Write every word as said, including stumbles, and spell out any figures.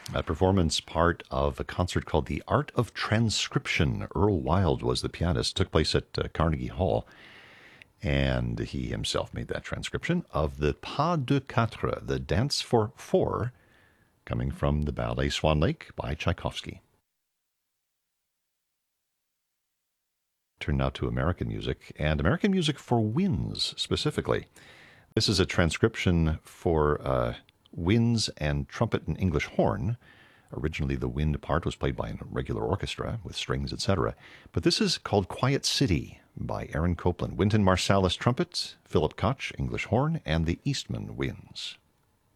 A performance part of a concert called The Art of Transcription. Earl Wild was the pianist. Took place at uh, Carnegie Hall. And he himself made that transcription of the Pas de Quatre, the Dance for Four, coming from the ballet Swan Lake by Tchaikovsky. Turn now to American music, and American music for winds specifically. This is a transcription for uh, winds and trumpet and English horn. Originally, the wind part was played by a regular orchestra with strings, et cetera. But this is called Quiet City by Aaron Copland. Wynton Marsalis trumpet, Philip Koch English horn, and the Eastman winds.